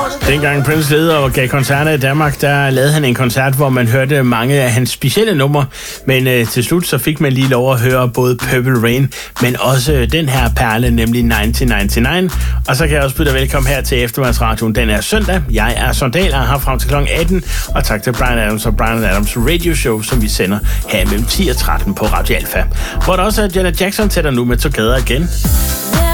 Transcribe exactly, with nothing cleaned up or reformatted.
Dengang Prince leder og gav koncerter i Danmark, der lavede han en koncert, hvor man hørte mange af hans specielle numre. Men øh, til slut så fik man lige lov at høre både Purple Rain, men også den her perle, nemlig nitten nioghalvfems. Og så kan jeg også byde dig velkommen her til Eftermiddagsradioen. Den er søndag. Jeg er Sondal og har frem til klokken atten. Og tak til Bryan Adams og Bryan Adams Radio Show, som vi sender her mellem ti og tretten på Radio Alpha. Hvor der også er Janet Jackson til dig nu med Together Again.